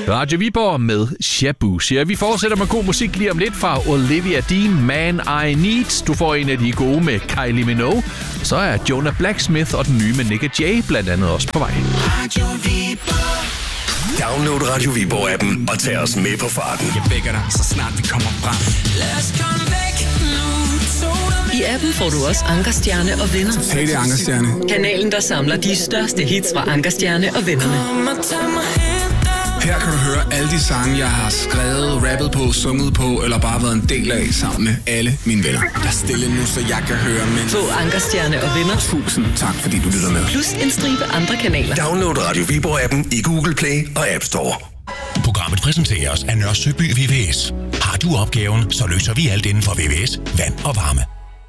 Radio Viborg med Shaboozey. Vi fortsætter med god musik lige om lidt fra Olivia Dean, Man I Need. Du får en af de gode med Kylie Minogue. Så er Jonah Blacksmith og den nye med Nick J blandt andet også på vej. Radio Viborg. Download Radio Viborg-appen og tag os med på farten. Jeg vækker dig, så snart vi kommer frem. Lad os komme væk nu. I appen får du også Anker Stjerne og venner. Hey, det er Anker Stjerne. Kanalen, der samler de største hits fra Anker Stjerne og vennerne. Her kan du høre alle de sange, jeg har skrevet, rappet på, sunget på, eller bare været en del af sammen med alle mine venner. Der er stille nu, så jeg kan høre, men... Få Anker Stjerne og venner. 1000 tak, fordi du lytter med. Plus en stribe andre kanaler. Download Radio Viborg-appen i Google Play og App Store. Programmet præsenteres af Nørre Søby VVS. Har du opgaven, så løser vi alt inden for VVS, vand og varme.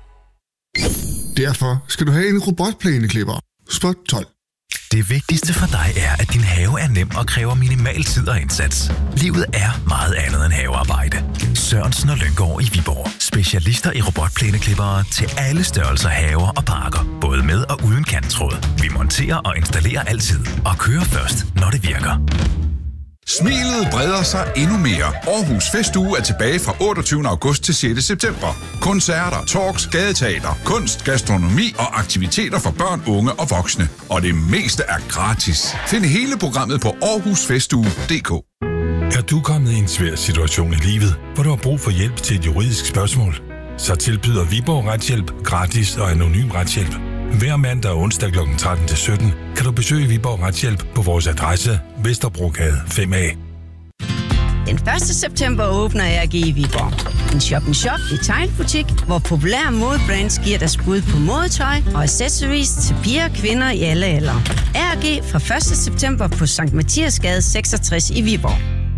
Derfor skal du have en robotplæneklipper. Spot 12. Det vigtigste for dig er, at din have er nem og kræver minimal tid og indsats. Livet er meget andet end havearbejde. Sørensen og Lynggaard i Viborg. Specialister i robotplæneklippere til alle størrelser haver og parker. Både med og uden kanttråd. Vi monterer og installerer altid. Og kører først, når det virker. Smilet breder sig endnu mere. Aarhus Festuge er tilbage fra 28. august til 6. september. Koncerter, talks, gadeteater, kunst, gastronomi og aktiviteter for børn, unge og voksne. Og det meste er gratis. Find hele programmet på aarhusfestuge.dk. Er du kommet i en svær situation i livet, hvor du har brug for hjælp til et juridisk spørgsmål? Så tilbyder Viborg Retshjælp gratis og anonym retshjælp. Hver mandag og onsdag kl. 13-17 kan du besøge Viborg Retshjælp på vores adresse Vesterbrogade 5A. Den 1. september åbner ARG i Viborg. En shop-in-shop detailbutik, hvor populære modebrands giver dig skud på modetøj og accessories til piger og kvinder i alle aldre. ARG fra 1. september på Sankt Mathiasgade 66 i Viborg.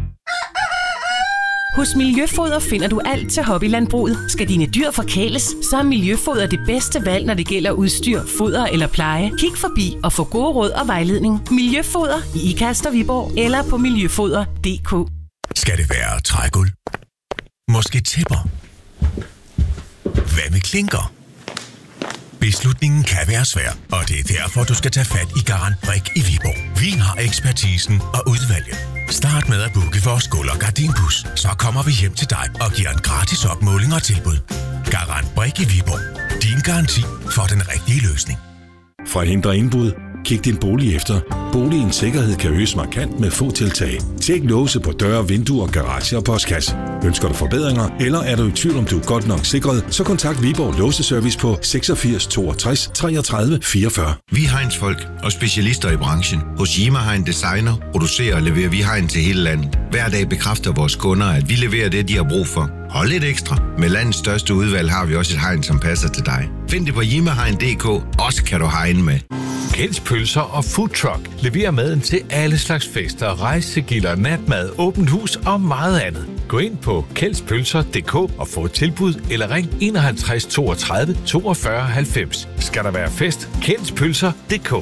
Hos Miljøfoder finder du alt til hobbylandbruget. Skal dine dyr forkæles, så er Miljøfoder det bedste valg, når det gælder udstyr, foder eller pleje. Kig forbi og få gode råd og vejledning. Miljøfoder i Ikast og Viborg eller på miljøfoder.dk. Skal det være trægulv? Måske tæpper? Hvad med klinker? Beslutningen kan være svær, og det er derfor, du skal tage fat i Garant Brik i Viborg. Vi har ekspertisen og udvalget. Start med at booke vores gulv- og gardinbus. Så kommer vi hjem til dig og giver en gratis opmåling og tilbud. Garant Brik i Viborg. Din garanti for den rigtige løsning. For at hindre indbrud, kig din bolig efter. Boligens sikkerhed kan øges markant med få tiltag. Tjek låse på døre, vinduer, garage og postkasse. Ønsker du forbedringer, eller er du i tvivl om du er godt nok sikret, så kontakt Viborg Låseservice på 86 62 33 44. Vi Hegnsfolk og specialister i branchen. Hos Jima Hegn Designer producerer og leverer vi hegn til hele landet. Hver dag bekræfter vores kunder, at vi leverer det, de har brug for. Hold lidt ekstra. Med landets største udvalg har vi også et hegn, som passer til dig. Find det på jimahegn.dk. Også kan du hegne med. Kjelds Pølser og Food Truck leverer maden til alle slags fester, rejsegilder, natmad, åbent hus og meget andet. Gå ind på kjeldspølser.dk og få et tilbud, eller ring 51 32 42 90. Skal der være fest? Kjeldspølser.dk.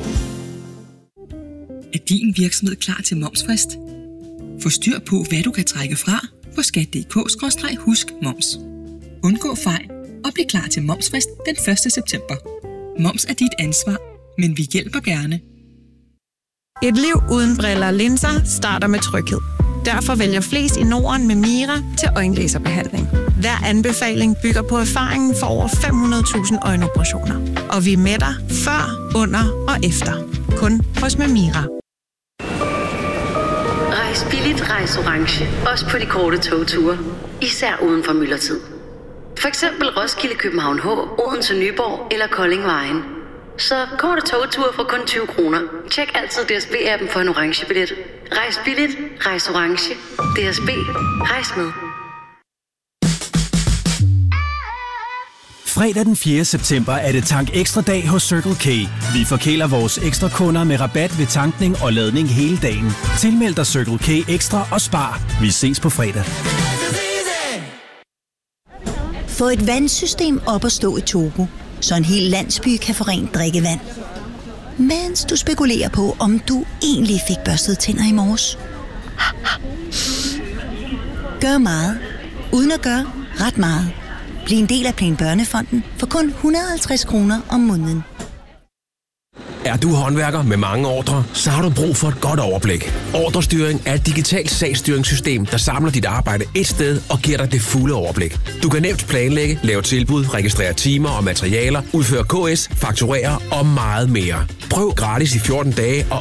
Er din virksomhed klar til momsfrist? Få styr på, hvad du kan trække fra på skat.dk/husk-moms. Undgå fejl og bliv klar til momsfrist den 1. september. Moms er dit ansvar, men vi hjælper gerne. Et liv uden briller og linser starter med tryghed. Derfor vælger flest i Norden med Mira til øjenlaserbehandling. Hver anbefaling bygger på erfaringen for over 500.000 øjenoperationer. Og vi er med dig før, under og efter. Kun hos Mira. Rejs billigt, rejs orange. Også på de korte togture. Især uden for myldretid. For eksempel Roskilde, København H, Odense, Nyborg eller Kolding Vejen. Så korte togture for kun 20 kroner. Tjek altid DSB-appen for en orange billet. Rejs billigt, rejs orange. DSB, rejs med. Fredag den 4. september er det Tank Ekstra dag hos Circle K. Vi forkæler vores ekstra kunder med rabat ved tankning og ladning hele dagen. Tilmeld dig Circle K Ekstra og spar. Vi ses på fredag. Få et vandsystem op at stå i Togo, så en hel landsby kan få rent drikkevand. Mens du spekulerer på, om du egentlig fik børstet tænder i morges. Gør meget, uden at gøre ret meget. Bliv en del af Plan Børnefonden for kun 150 kroner om måneden. Er du håndværker med mange ordrer, så har du brug for et godt overblik. Ordrestyring er et digitalt sagsstyringssystem, der samler dit arbejde et sted og giver dig det fulde overblik. Du kan nemt planlægge, lave tilbud, registrere timer og materialer, udføre KS, fakturere og meget mere. Prøv gratis i 14 dage og